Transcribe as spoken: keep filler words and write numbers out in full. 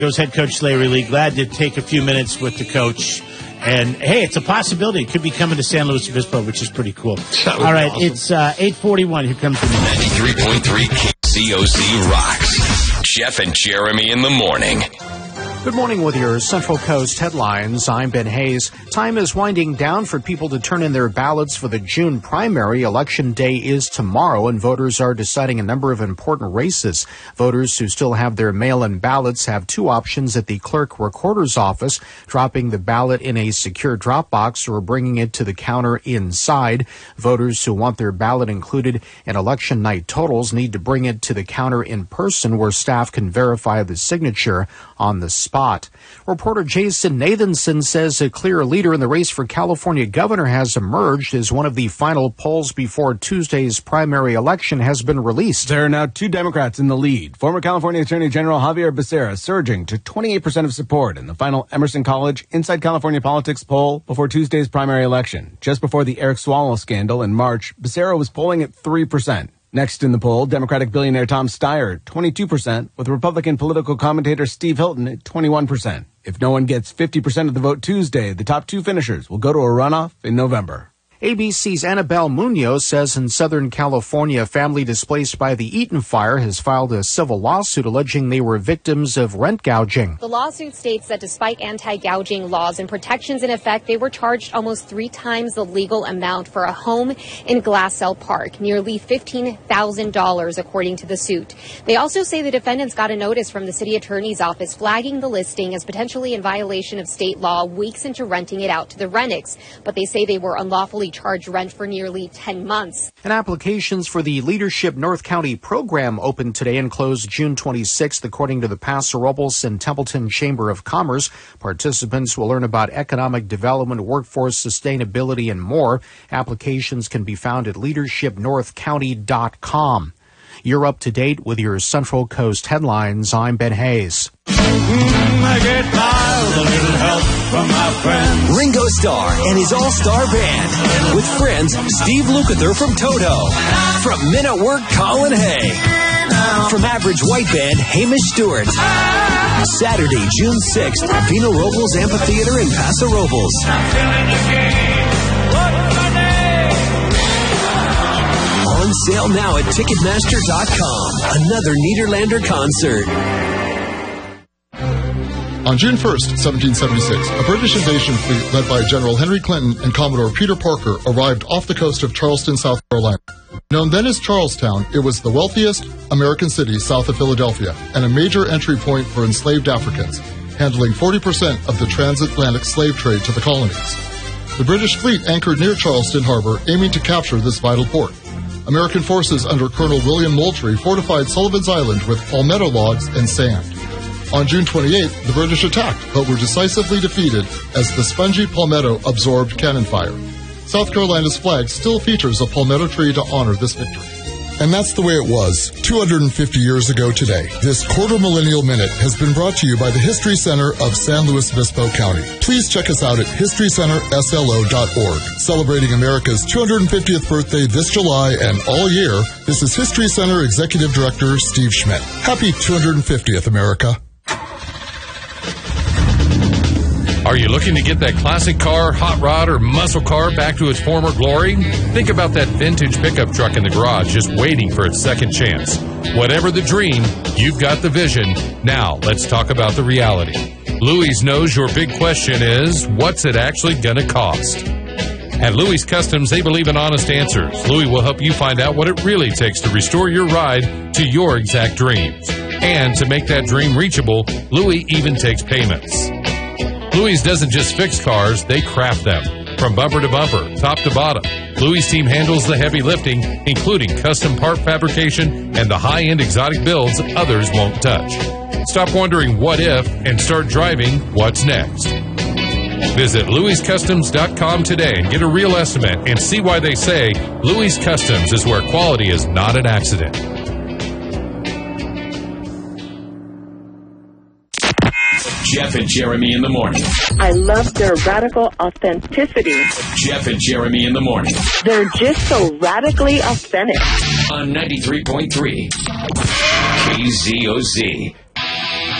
Goes head coach Larry Lee. Glad to take a few minutes with the coach. And, hey, it's a possibility. It could be coming to San Luis Obispo, which is pretty cool. All right, awesome. It's uh, eight forty-one. Here comes the news. ninety-three point three K C O C rocks. Jeff and Jeremy in the morning. Good morning with your Central Coast headlines. I'm Ben Hayes. Time is winding down for people to turn in their ballots for the June primary. Election day is tomorrow, and voters are deciding a number of important races. Voters who still have their mail-in ballots have two options at the clerk recorder's office, dropping the ballot in a secure drop box or bringing it to the counter inside. Voters who want their ballot included in election night totals need to bring it to the counter in person where staff can verify the signature on the spot. Spot. Reporter Jason Nathanson says a clear leader in the race for California governor has emerged as one of the final polls before Tuesday's primary election has been released. There are now two Democrats in the lead. Former California Attorney General Javier Becerra surging to twenty-eight percent of support in the final Emerson College Inside California Politics poll before Tuesday's primary election. Just before the Eric Swalwell scandal in March, Becerra was polling at three percent. Next in the poll, Democratic billionaire Tom Steyer, twenty-two percent, with Republican political commentator Steve Hilton at twenty-one percent. If no one gets fifty percent of the vote Tuesday, the top two finishers will go to a runoff in November. A B C's Annabelle Munoz says in Southern California, a family displaced by the Eaton fire has filed a civil lawsuit alleging they were victims of rent gouging. The lawsuit states that despite anti-gouging laws and protections in effect, they were charged almost three times the legal amount for a home in Glassell Park, nearly fifteen thousand dollars, according to the suit. They also say the defendants got a notice from the city attorney's office flagging the listing as potentially in violation of state law weeks into renting it out to the Rennicks, but they say they were unlawfully charged rent for nearly ten months. And applications for the Leadership North County program opened today and closed June twenty-sixth, according to the Paso Robles and Templeton Chamber of Commerce. Participants will learn about economic development, workforce sustainability, and more. Applications can be found at leadership north county dot com. You're up to date with your Central Coast headlines. I'm Ben Hayes. Mm, I get by with a little help from my friends. Ringo Starr and his all-star band. With friends, Steve Lukather from Toto. From Men at Work, Colin Hay. From Average White Band, Hamish Stewart. Saturday, June sixth, Vino Robles Amphitheater in Paso Robles. On sale now at Ticketmaster dot com. Another Nederlander concert. On June first, seventeen seventy-six, a British invasion fleet led by General Henry Clinton and Commodore Peter Parker arrived off the coast of Charleston, South Carolina. Known then as Charlestown, it was the wealthiest American city south of Philadelphia and a major entry point for enslaved Africans, handling forty percent of the transatlantic slave trade to the colonies. The British fleet anchored near Charleston Harbor, aiming to capture this vital port. American forces under Colonel William Moultrie fortified Sullivan's Island with palmetto logs and sand. On June twenty-eighth, the British attacked, but were decisively defeated as the spongy palmetto absorbed cannon fire. South Carolina's flag still features a palmetto tree to honor this victory. And that's the way it was two hundred fifty years ago today. This Quarter Millennial Minute has been brought to you by the History Center of San Luis Obispo County. Please check us out at history center s l o dot org. Celebrating America's two hundred fiftieth birthday this July and all year, this is History Center Executive Director Steve Schmidt. Happy two hundred fiftieth, America. Are you looking to get that classic car, hot rod, or muscle car back to its former glory? Think about that vintage pickup truck in the garage just waiting for its second chance. Whatever the dream, you've got the vision. Now, let's talk about the reality. Louis knows your big question is, what's it actually going to cost? At Louis Customs, they believe in honest answers. Louis will help you find out what it really takes to restore your ride to your exact dreams. And to make that dream reachable, Louis even takes payments. Louis doesn't just fix cars, they craft them. From bumper to bumper, top to bottom, Louis' team handles the heavy lifting, including custom part fabrication and the high-end exotic builds others won't touch. Stop wondering what if and start driving what's next. Visit louis customs dot com today and get a real estimate and see why they say Louis Customs is where quality is not an accident. Jeff and Jeremy in the morning. I love their radical authenticity. Jeff and Jeremy in the morning. They're just so radically authentic. On ninety-three point three K Z O Z.